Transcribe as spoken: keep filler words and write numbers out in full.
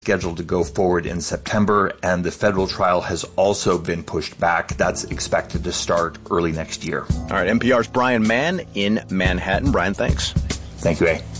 scheduled to go forward in September, and the federal trial has also been pushed back. That's expected to start early next year. All right, N P R's Brian Mann in Manhattan. Brian, thanks. Thank you, A.